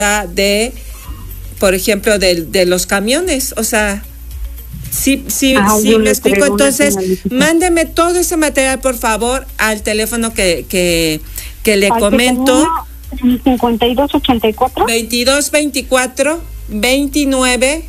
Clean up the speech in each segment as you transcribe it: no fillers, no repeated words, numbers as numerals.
de, por ejemplo, de los camiones, o sea, sí, me explico. Entonces, mándeme todo ese material, por favor, al teléfono que le comento. 5284 2224 29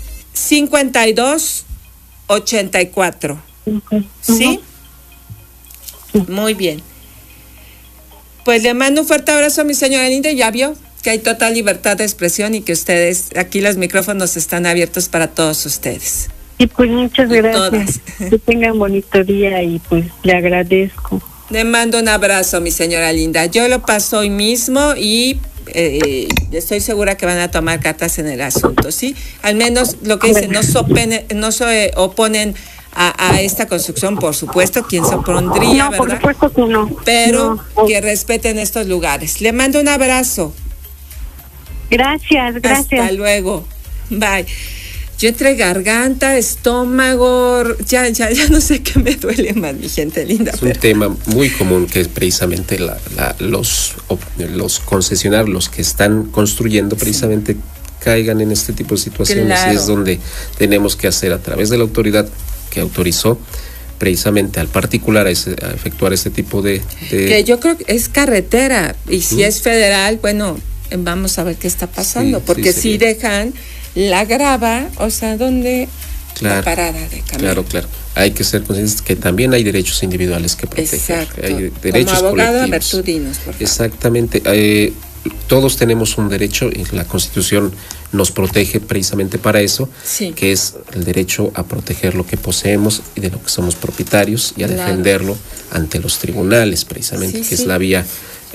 52 84. Okay. ¿Sí? Muy bien. Pues le mando un fuerte abrazo a mi señora linda. Ya vio que hay total libertad de expresión y que ustedes, aquí los micrófonos están abiertos para todos ustedes. Y pues muchas gracias. Que tengan bonito día y pues le agradezco. Le mando un abrazo, mi señora linda. Yo lo paso hoy mismo y estoy segura que van a tomar cartas en el asunto, ¿sí? Al menos lo que dicen, no se oponen a esta construcción, por supuesto, ¿quién se opondría, verdad? Por supuesto que no. Pero que respeten estos lugares. Le mando un abrazo. Gracias. Hasta luego. Bye. Yo entre garganta, estómago, ya no sé qué me duele más, mi gente linda. Es un tema muy común que es precisamente los concesionarios, los que están construyendo, precisamente caigan en este tipo de situaciones. Claro. Y es donde tenemos que hacer, a través de la autoridad que autorizó precisamente al particular a efectuar este tipo de... Que yo creo que es carretera, y si es federal, bueno, vamos a ver qué está pasando, porque si dejan la grava, o sea, donde la parada de camión. Claro. Hay que ser conscientes que también hay derechos individuales que proteger. Exacto. Hay derechos como abogado, colectivos. A ver, tú dinos, por favor. Exactamente. Todos tenemos un derecho y la Constitución nos protege precisamente para eso, que es el derecho a proteger lo que poseemos y de lo que somos propietarios y a defenderlo ante los tribunales, precisamente, que es la vía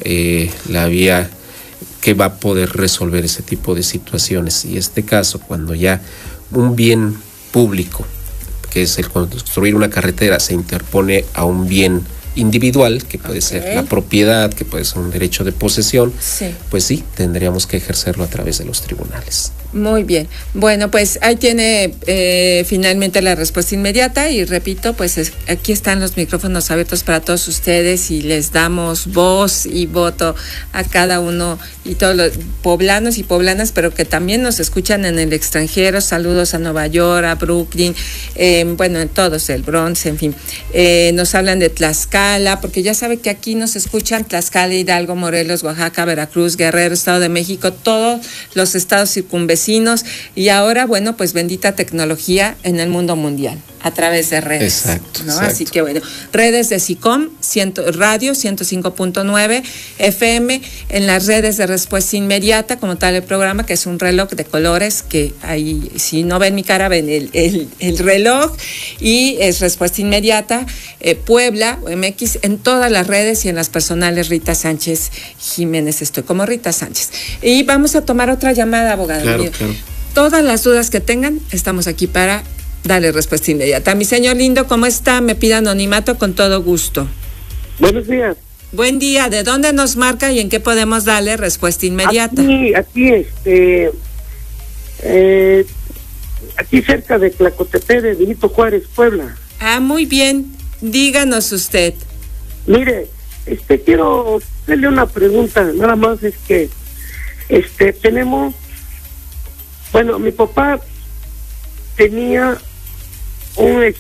que va a poder resolver ese tipo de situaciones. Y este caso, cuando ya un bien público, que es el construir una carretera, se interpone a un bien individual, que puede ser la propiedad, que puede ser un derecho de posesión, pues sí, tendríamos que ejercerlo a través de los tribunales. Muy bien. Bueno, pues ahí tiene finalmente la respuesta inmediata y repito, pues aquí están los micrófonos abiertos para todos ustedes y les damos voz y voto a cada uno y todos los poblanos y poblanas, pero que también nos escuchan en el extranjero. Saludos a Nueva York, a Brooklyn, bueno, en todos, el Bronx, en fin. Nos hablan de Tlaxcala, porque ya sabe que aquí nos escuchan Tlaxcala, Hidalgo, Morelos, Oaxaca, Veracruz, Guerrero, Estado de México, todos los estados circunvecinos. Y ahora, bueno, pues bendita tecnología en el mundo mundial a través de redes. Exacto. Así que bueno, redes de SICOM, radio 105.9 FM, en las redes de respuesta inmediata, como tal el programa, que es un reloj de colores, que ahí, si no ven mi cara, ven el reloj, y es respuesta inmediata, Puebla, MX, en todas las redes y en las personales Rita Sánchez Jiménez, estoy como Rita Sánchez. Y vamos a tomar otra llamada, abogado. Claro. Todas las dudas que tengan, estamos aquí para darle respuesta inmediata. Mi señor lindo, ¿cómo está? Me pide anonimato con todo gusto. Buenos días. Buen día. ¿De dónde nos marca y en qué podemos darle respuesta inmediata? Aquí cerca de Tlacotepec, de Benito Juárez, Puebla. Ah, muy bien. Díganos usted. Mire, quiero hacerle una pregunta. Nada más es que tenemos, bueno, mi papá tenía un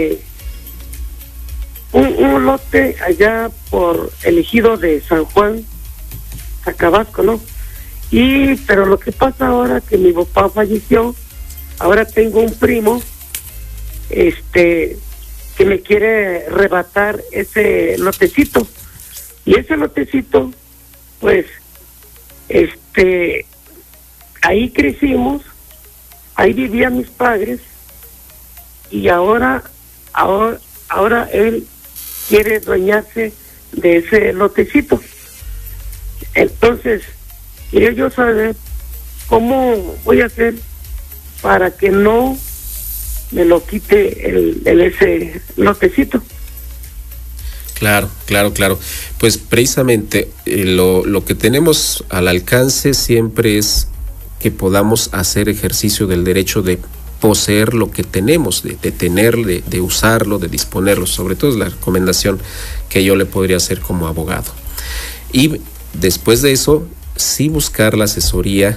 lote allá por el ejido de San Juan, Zacabasco, ¿no? Pero lo que pasa ahora que mi papá falleció, ahora tengo un primo, que me quiere arrebatar ese lotecito. Y ese lotecito, pues, ahí crecimos, ahí vivían mis padres, y ahora él quiere dueñarse de ese lotecito. Entonces, quiero yo saber cómo voy a hacer para que no me lo quite ese lotecito. Claro. Pues precisamente lo que tenemos al alcance siempre es que podamos hacer ejercicio del derecho de poseer lo que tenemos, de tener, de usarlo, de disponerlo. Sobre todo es la recomendación que yo le podría hacer como abogado. Y después de eso, sí buscar la asesoría